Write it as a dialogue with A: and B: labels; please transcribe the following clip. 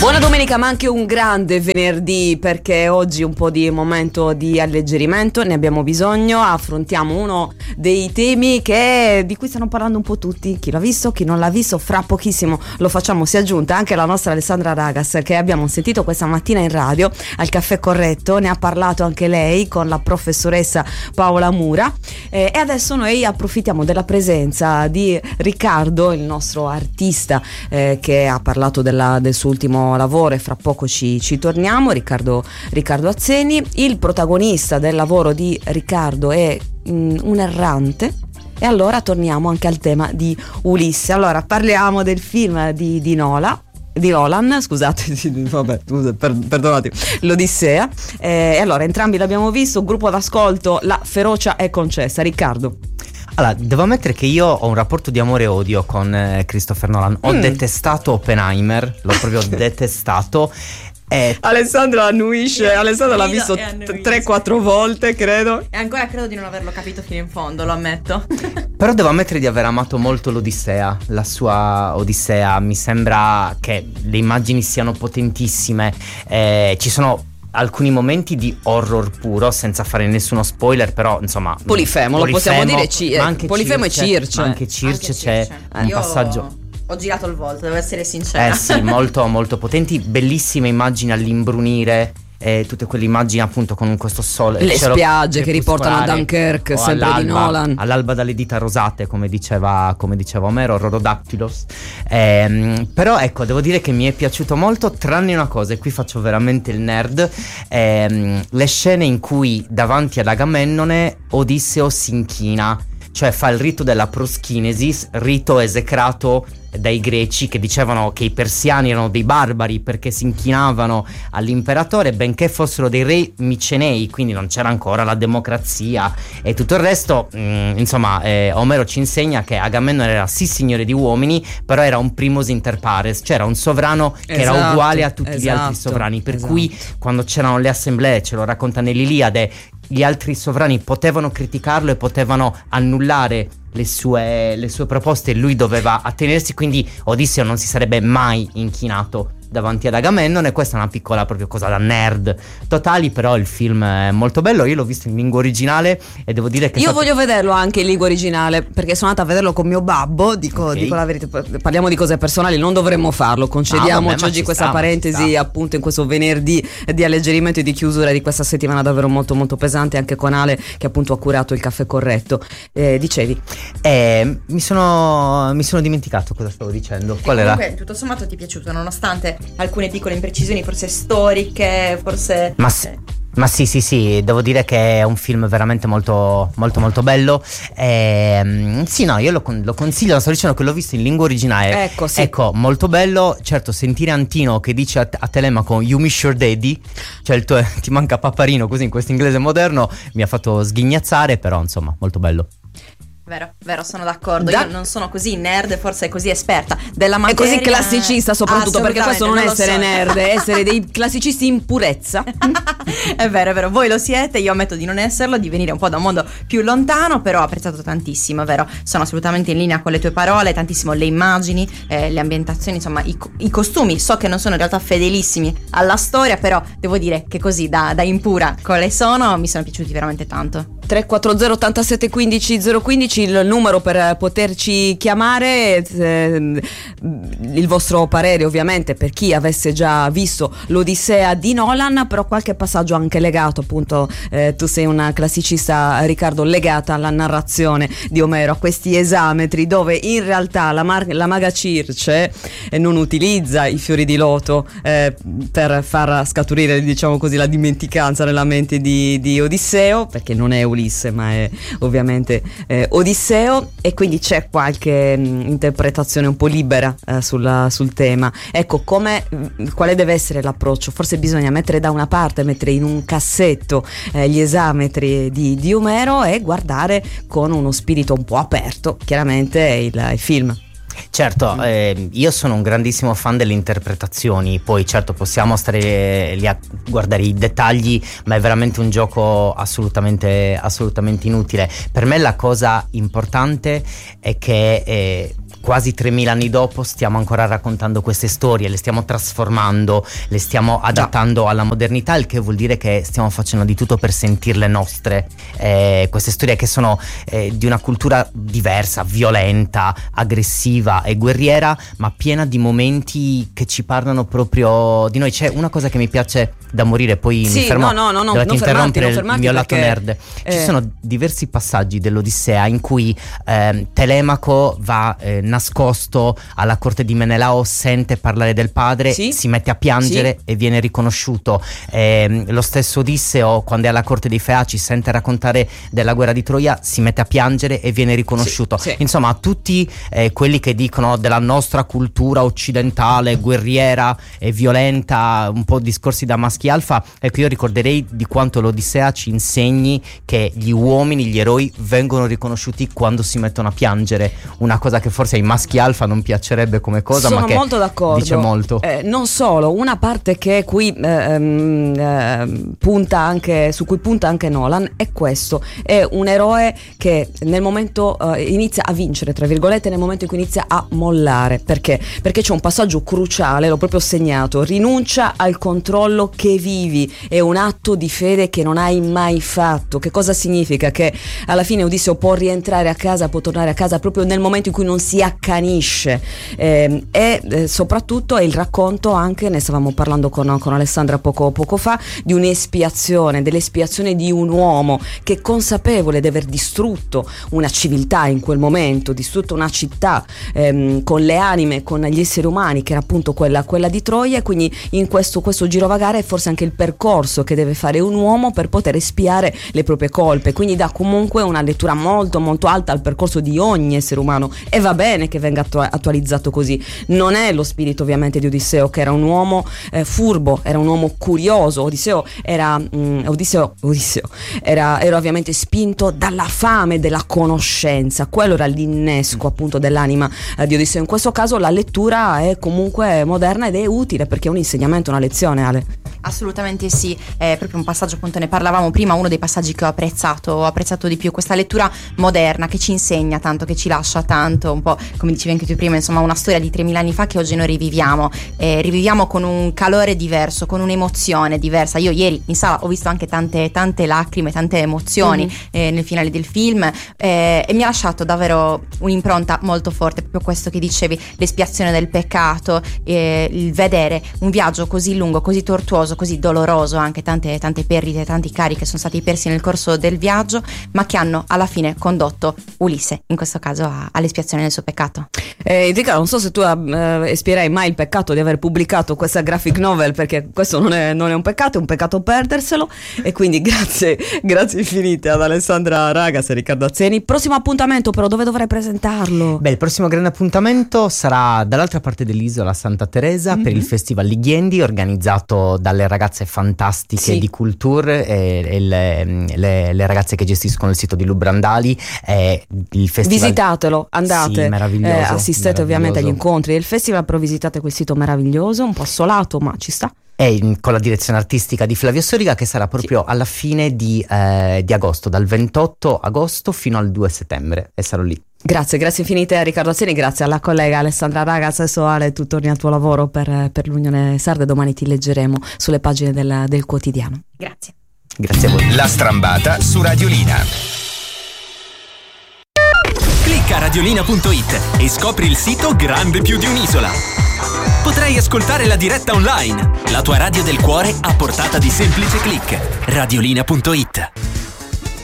A: Buona domenica, ma anche un grande venerdì, perché oggi un po' di momento di alleggerimento ne abbiamo bisogno. Affrontiamo uno dei temi di cui stanno parlando un po' tutti, chi l'ha visto, chi non l'ha visto. Fra pochissimo lo facciamo. Si è aggiunta anche la nostra Alessandra Ragas, che abbiamo sentito questa mattina in radio al Caffè Corretto. Ne ha parlato anche lei con la professoressa Paola Mura, e adesso noi approfittiamo della presenza di Riccardo, il nostro artista, che ha parlato del suo ultimo lavoro, e fra poco ci torniamo. Riccardo Azzeni. Il protagonista del lavoro di Riccardo è un errante, e allora torniamo anche al tema di Ulisse. Allora parliamo del film di Nolan, scusate, perdonate, l'Odissea, e allora entrambi l'abbiamo visto. Gruppo d'ascolto, la ferocia è concessa. Riccardo.
B: Allora, devo ammettere che io ho un rapporto di amore e odio con Christopher Nolan. Ho detestato Oppenheimer, l'ho proprio detestato.
A: Alessandro annuisce. Alessandro l'ha visto 3-4 volte, credo.
C: E ancora credo di non averlo capito fino in fondo, lo ammetto.
B: Però devo ammettere di aver amato molto l'Odissea, la sua Odissea. Mi sembra che le immagini siano potentissime. Ci sono alcuni momenti di horror puro, senza fare nessuno spoiler, però insomma
A: Polifemo, lo possiamo dire, Polifemo
B: Circe,
A: e Circe.
B: Ma anche Circe c'è un passaggio.
C: Ho girato il volto, devo essere sincera.
B: Sì, molto molto potenti, bellissime immagini all'imbrunire. Tutte quelle immagini appunto con questo sole,
A: le spiagge che riportano a Dunkirk, sempre di Nolan,
B: all'alba dalle dita rosate, come diceva Omero, Rododactylos. Però ecco, devo dire che mi è piaciuto molto, tranne una cosa, e qui faccio veramente il nerd, le scene in cui davanti ad Agamennone Odisseo si inchina, cioè fa il rito della proskinesis, rito esecrato dai greci, che dicevano che i persiani erano dei barbari perché si inchinavano all'imperatore, benché fossero dei re micenei, quindi non c'era ancora la democrazia e tutto il resto. Insomma, Omero ci insegna che Agamennone era sì signore di uomini, però era un primus inter pares, cioè era un sovrano che era uguale a tutti gli altri sovrani, per cui quando c'erano le assemblee, ce lo racconta nell'Iliade, gli altri sovrani potevano criticarlo e potevano annullare le sue proposte, e lui doveva attenersi, quindi Odisseo non si sarebbe mai inchinato davanti ad Agamennone. Questa è una piccola proprio cosa da nerd totali, però il film è molto bello. Io l'ho visto in lingua originale e devo dire che
A: voglio vederlo anche in lingua originale, perché sono andata a vederlo con mio babbo. Dico la verità, parliamo di cose personali, non dovremmo farlo, concediamoci oggi questa parentesi, appunto in questo venerdì di alleggerimento e di chiusura di questa settimana davvero molto molto pesante, anche con Ale che appunto ha curato il Caffè Corretto. Dicevi?
B: Mi sono dimenticato cosa stavo dicendo. Qual era?
C: Comunque tutto sommato ti è piaciuto, nonostante alcune piccole imprecisioni forse storiche, forse.
B: Ma sì, devo dire che è un film veramente molto molto molto bello. Sì, no, io lo consiglio, sto dicendo che l'ho visto in lingua originale. Ecco, molto bello. Certo, sentire Antino che dice a Telemaco "You miss your daddy", cioè ti manca Paparino, così in questo inglese moderno, mi ha fatto sghignazzare, però insomma molto bello.
C: Vero, sono d'accordo. Io non sono così nerd, forse così esperta della materia.
A: E così classicista soprattutto, perché questo non è essere nerd, è essere dei classicisti in purezza.
C: È vero, voi lo siete, io ammetto di non esserlo, di venire un po' da un mondo più lontano, però ho apprezzato tantissimo, è vero, sono assolutamente in linea con le tue parole, tantissimo le immagini, le ambientazioni, insomma i costumi. So che non sono in realtà fedelissimi alla storia, però devo dire che così da impura quale sono, mi sono piaciuti veramente tanto.
A: 340 87 15 015 il numero per poterci chiamare, il vostro parere ovviamente per chi avesse già visto l'Odissea di Nolan, però qualche passaggio anche legato, appunto tu sei una classicista, Riccardo, legata alla narrazione di Omero, a questi esametri dove in realtà la maga Circe non utilizza i fiori di loto per far scaturire, diciamo così, la dimenticanza nella mente di Odisseo, perché non è Ulisse ma è ovviamente Odisseo, e quindi c'è qualche interpretazione un po' libera sul tema. Ecco, quale deve essere l'approccio? Forse bisogna mettere da una parte, mettere in un cassetto gli esametri di Omero e guardare con uno spirito un po' aperto chiaramente il film.
B: Certo, io sono un grandissimo fan delle interpretazioni, poi certo possiamo stare lì a guardare i dettagli, ma è veramente un gioco assolutamente inutile. Per me la cosa importante è che quasi 3000 anni dopo stiamo ancora raccontando queste storie, le stiamo trasformando, le stiamo adattando alla modernità, il che vuol dire che stiamo facendo di tutto per sentirle nostre, queste storie che sono di una cultura diversa, violenta, aggressiva e guerriera, ma piena di momenti che ci parlano proprio di noi. C'è una cosa che mi piace da morire, poi mi fermo, dovete interrompere il mio lato nerd. Ci sono diversi passaggi dell'Odissea in cui Telemaco va nascosto alla corte di Menelao, sente parlare del padre, si mette a piangere e viene riconosciuto. Lo stesso Odisseo, quando è alla corte dei Feaci, sente raccontare della guerra di Troia, si mette a piangere e viene riconosciuto. Insomma, tutti quelli che dicono della nostra cultura occidentale guerriera e violenta, un po' discorsi da maschi alfa, ecco, io ricorderei di quanto l'Odissea ci insegni che gli uomini, gli eroi vengono riconosciuti quando si mettono a piangere, una cosa che forse ai maschi alfa non piacerebbe come cosa,
A: sono
B: ma che
A: molto d'accordo.
B: Dice molto.
A: Non solo, una parte che qui punta anche, su cui punta anche Nolan, è questo: è un eroe che nel momento inizia a vincere, tra virgolette, nel momento in cui inizia a mollare. Perché c'è un passaggio cruciale, l'ho proprio segnato: rinuncia al controllo che vivi, è un atto di fede che non hai mai fatto. Che cosa significa? Che alla fine Odisseo può rientrare a casa, può tornare a casa proprio nel momento in cui non si accanisce, e soprattutto è il racconto, anche ne stavamo parlando con Alessandra poco fa, di un'espiazione, dell'espiazione di un uomo che è consapevole di aver distrutto una civiltà in quel momento, distrutto una città con le anime, con gli esseri umani, che era appunto quella di Troia. E quindi in questo girovagare è forse anche il percorso che deve fare un uomo per poter espiare le proprie colpe, quindi dà comunque una lettura molto molto alta al percorso di ogni essere umano, e va bene che venga attualizzato così. Non è lo spirito ovviamente di Odisseo, che era un uomo furbo, era un uomo curioso. Odisseo era ovviamente spinto dalla fame della conoscenza, quello era l'innesco appunto dell'anima di Odisseo. In questo caso la lettura è comunque moderna ed è utile, perché è un insegnamento, una lezione, Ale.
C: Assolutamente sì, è proprio un passaggio, appunto ne parlavamo prima, uno dei passaggi che ho apprezzato di più, questa lettura moderna che ci insegna tanto, che ci lascia tanto, un po' come dicevi anche tu prima, insomma una storia di 3000 anni fa che oggi noi riviviamo con un calore diverso, con un'emozione diversa. Io ieri in sala ho visto anche tante lacrime, tante emozioni nel finale del film, e mi ha lasciato davvero un'impronta molto forte, proprio questo che dicevi, l'espiazione del peccato, il vedere un viaggio così lungo, così tortuoso, così doloroso, anche tante perdite, tanti cari che sono stati persi nel corso del viaggio, ma che hanno alla fine condotto Ulisse, in questo caso, all'espiazione del suo peccato.
A: Enrica, non so se tu espierai mai il peccato di aver pubblicato questa graphic novel, perché questo non è un peccato, è un peccato perderselo. E quindi grazie infinite ad Alessandra Ragas e Riccardo Azzeni. Prossimo appuntamento però, dove dovrei presentarlo?
B: Il prossimo grande appuntamento sarà dall'altra parte dell'isola, Santa Teresa, per il Festival Lighiendi, organizzato dalle ragazze fantastiche di Kultur e le ragazze che gestiscono il sito di Lubrandali. Il festival... Visitatelo,
A: andate,
B: sì, meraviglioso,
A: assistete ovviamente agli incontri del festival, però visitate quel sito meraviglioso, un po' assolato, ma ci sta.
B: E con la direzione artistica di Flavio Soriga, che sarà proprio alla fine di agosto, dal 28 agosto fino al 2 settembre, e sarò lì.
A: Grazie infinite a Riccardo Azzeni, grazie alla collega Alessandra Ragas. Adesso Ale, tu torni al tuo lavoro per l'Unione Sarda, domani ti leggeremo sulle pagine del quotidiano.
C: Grazie
B: a voi.
D: La Strambata su Radiolina. Clicca radiolina.it e scopri il sito grande più di un'isola. Potrai ascoltare la diretta online, la tua radio del cuore a portata di semplice click. Radiolina.it.